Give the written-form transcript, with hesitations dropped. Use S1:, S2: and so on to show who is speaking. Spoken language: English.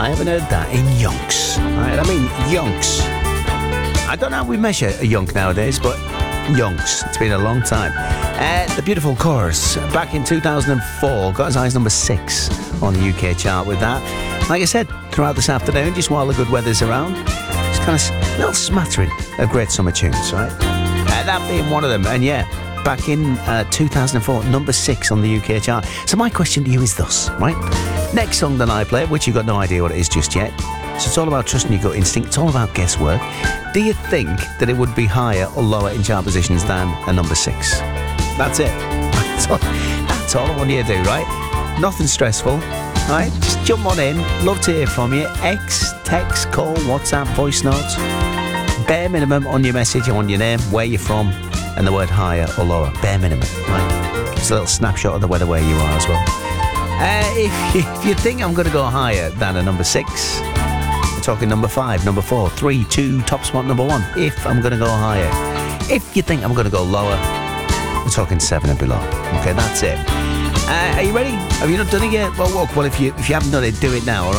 S1: I haven't heard that in yonks. Right? I mean, yonks. I don't know how we measure a yonk nowadays, but yonks. It's been a long time. The beautiful chorus back in 2004 got as high as number 6 on the UK chart with that. Like I said, throughout this afternoon, just while the good weather's around, it's kind of a little smattering of great summer tunes, right? That being one of them. And yeah, back in 2004, number 6 on the UK chart. So my question to you is thus, right? Next song that I play, which you've got no idea what it is just yet. So it's all about trusting your gut instinct. It's all about guesswork. Do you think that it would be higher or lower in chart positions than a number 6? That's it. That's all I want you to do, right? Nothing stressful, right? Just jump on in. Love to hear from you. Text, call, WhatsApp, voice notes. Bare minimum on your message. I want your name, where you're from, and the word higher or lower. Bare minimum, right? Just a little snapshot of the weather where you are as well. If you think I'm going to go higher than a number 6, we're talking number 5, number 4, 3, 2, top spot number 1. If I'm going to go higher. If you think I'm going to go lower, we're talking 7 and below. Okay, that's it. Are you ready? Have you not done it yet? Well, if you haven't done it, do it now, all right?